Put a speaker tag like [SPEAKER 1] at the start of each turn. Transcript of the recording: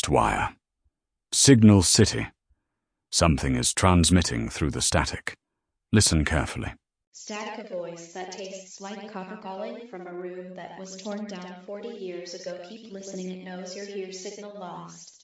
[SPEAKER 1] Lost wire. Signal City. Something is transmitting through the static. Listen carefully.
[SPEAKER 2] Static, a voice that tastes like copper calling from a room that was torn down 40 years ago. Keep listening, it knows you're here. Signal lost.